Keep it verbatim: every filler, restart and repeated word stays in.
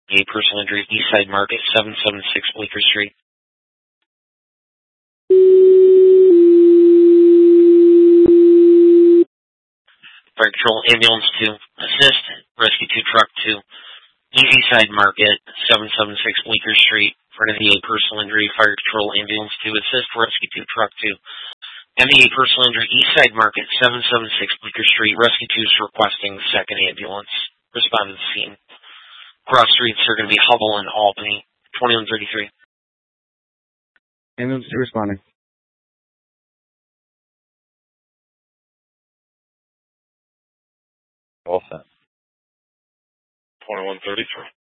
A personal injury, Eastside Market, seven seventy-six Bleecker Street. Fire Control, Ambulance two, assist, Rescue two, Truck two. Eastside Market, seven seventy-six Bleecker Street. Front of the A personal injury, Fire Control, Ambulance two, assist, Rescue two, Truck two. M E A personal injury, Eastside Market, seven seventy-six Bleecker Street. Rescue two is requesting second ambulance. Respond to the scene. Cross streets are going to be Hubble and Albany, twenty-one thirty-three. Ambulance two responding. All set. twenty-one thirty-three.